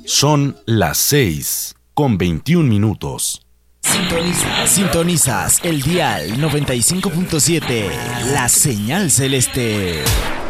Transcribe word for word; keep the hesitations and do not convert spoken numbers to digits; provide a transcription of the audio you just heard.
Son las seis con veintiún minutos. Sintonizas, sintonizas el dial noventa y cinco punto siete, la señal celeste.